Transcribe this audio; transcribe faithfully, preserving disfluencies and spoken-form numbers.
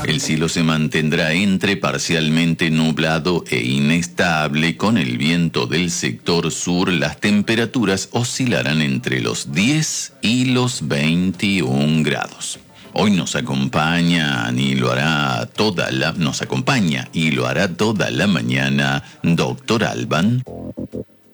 El cielo se mantendrá entre parcialmente nublado e inestable. Con el viento del sector sur, las temperaturas oscilarán entre los diez y los veintiún grados. Hoy nos acompaña y lo hará toda la nos acompaña y lo hará toda la mañana doctor Alban.